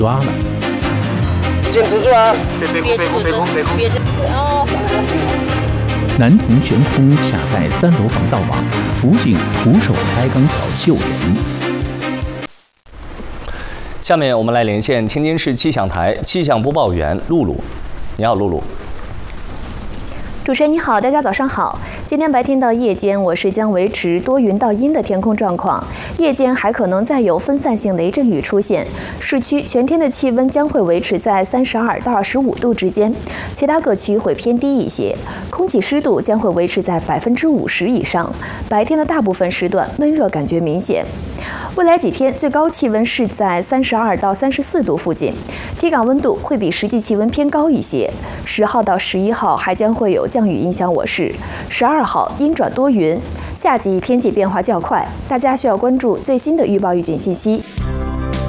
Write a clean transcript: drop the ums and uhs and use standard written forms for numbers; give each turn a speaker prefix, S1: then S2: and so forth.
S1: 抓了。
S2: 坚持住啊！
S3: 别哦。
S1: 男童悬空卡在3楼防盗网，辅警徒手开钢条救人。
S4: 下面我们来连线天津市气象台气象播报员露露。你好，露露。
S5: 主持人你好，大家早上好。今天白天到夜间，我市将维持多云到阴的天空状况，夜间还可能再有分散性雷阵雨出现。市区全天的气温将会维持在32到25度之间，其他各区会偏低一些。空气湿度将会维持在50%以上，白天的大部分时段闷热感觉明显。未来几天最高气温是在32到34度附近，体感温度会比实际气温偏高一些。10号到11号还将会有降雨影响我市，12号阴转多云。夏季天气变化较快，大家需要关注最新的预报预警信息。